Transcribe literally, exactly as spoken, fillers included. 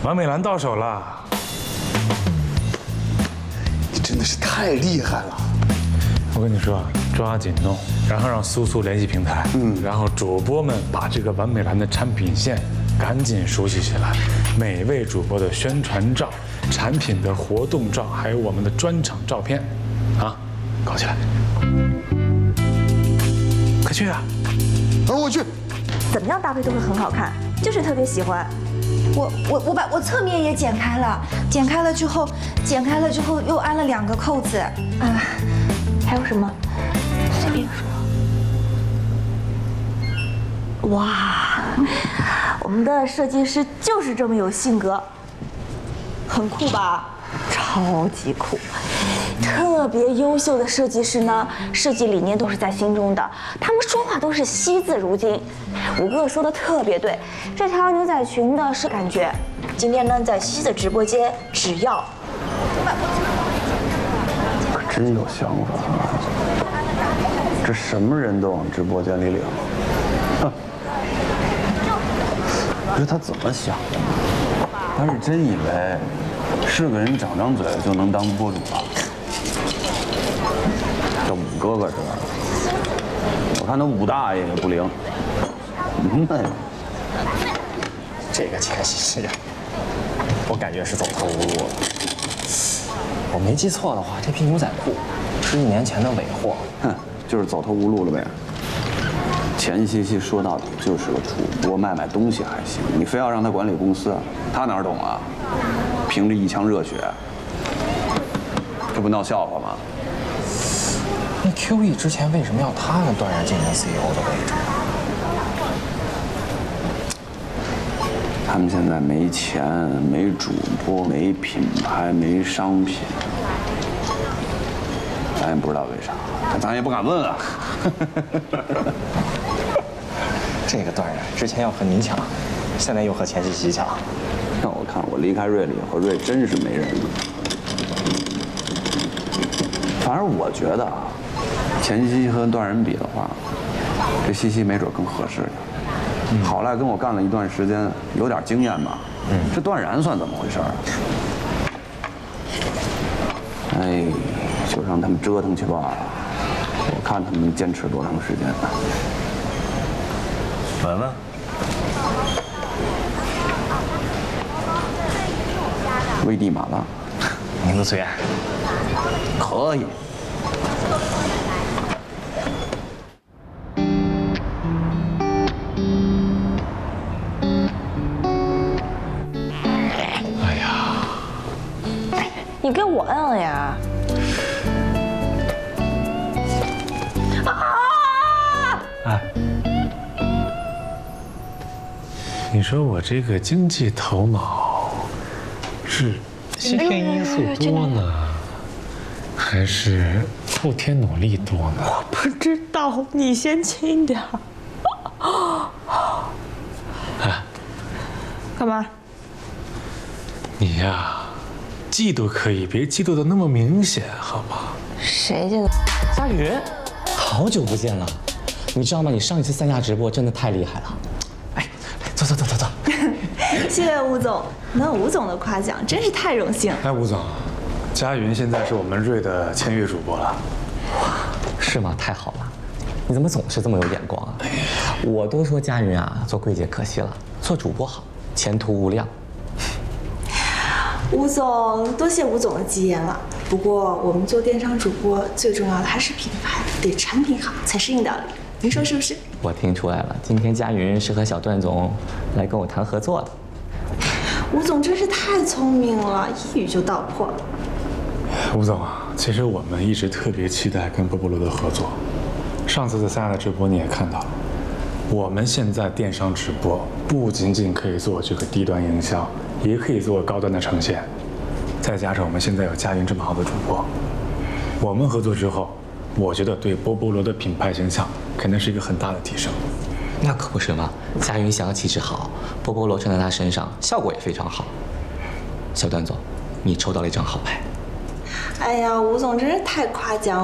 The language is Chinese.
完美蓝到手了， 你真的是太厉害了！ 我跟你说，抓紧弄，然后让苏苏联系平台，嗯，然后主播们把这个完美蓝的产品线赶紧熟悉起来，每位主播的宣传照、产品的活动照，还有我们的专场照片，啊，搞起来！快去啊！ 啊，我去。 怎么样搭配都会很好看，就是特别喜欢。 我我我把我侧面也剪开了，剪开了之后，剪开了之后又安了两个扣子， 啊，还有什么？随便说。哇，我们的设计师就是这么有性格，很酷吧？超级酷！特别优秀的设计师呢，设计理念都是在心中的，他们说话都是惜字如金。五哥说的特别对，这条牛仔裙的是感觉。今天呢，在西西的直播间，只要可真有想法啊！这什么人都往直播间里领，哼！不是他怎么想的呢？他是真以为是个人长张嘴就能当播主啊？这武哥哥这儿，我看他武大爷也不灵。嗯呐， 这个钱西西呀，我感觉是走投无路了。我没记错的话，这批牛仔裤是一年前的尾货。 哼，就是走投无路了呗。钱西西说到底就是个主播，卖卖东西还行，你非要让他管理公司，他哪懂啊？凭着一腔热血，这不闹笑话吗？ 那 Q E 之前为什么要他跟段然进行 C E O 的位置？ 他们现在没钱，没主播，没品牌，没商品，咱也不知道为啥，咱也不敢问啊。 这个段然之前要和您抢，现在又和钱西西抢。 让我看，我离开瑞了以后，瑞真是没人了。反正我觉得啊，钱西西和段然比的话，这西西没准更合适呢。好赖跟我干了一段时间，有点经验吧。嗯，这段然算怎么回事？哎，就让他们折腾去吧，我看他们能坚持多长时间。 文文， 危地马拉， 您的最爱， 可以。 你给我摁了呀！啊！ 哎，你说我这个经济头脑是先天因素多呢，还是后天努力多呢？ 我不知道，你先轻点儿。 哎， 干嘛？ 你呀。嫉妒可以，别嫉妒的那么明显，好吗？ 谁嫉妒？ 佳云，好久不见了，你知道吗？你上一次三亚直播真的太厉害了。哎，来坐坐坐坐坐。 谢谢吴总，能有吴总的夸奖，真是太荣幸。 哎，吴总，佳云现在是我们瑞的签约主播了。 哇，是吗？太好了，你怎么总是这么有眼光啊？我都说佳云啊，做柜姐可惜了，做主播好，前途无量。 吴总，多谢吴总的吉言了。不过我们做电商主播最重要的还是品牌，得产品好才是硬道理。您说是不是？ 我听出来了，今天佳云是和小段总来跟我谈合作的。 吴总真是太聪明了，一语就道破。 吴总啊，其实我们一直特别期待跟波波罗的合作。上次在三亚的直播你也看到了，我们现在电商直播不仅仅可以做这个低端营销，也可以做高端的呈现。再加上我们现在有佳云这么好的主播，我们合作之后，我觉得对波波罗的品牌形象肯定是一个很大的提升。 那可不是嘛，佳云想要气质好，波波罗穿在她身上效果也非常好。小段总，你抽到了一张好牌。 哎呀，吴总真是太夸奖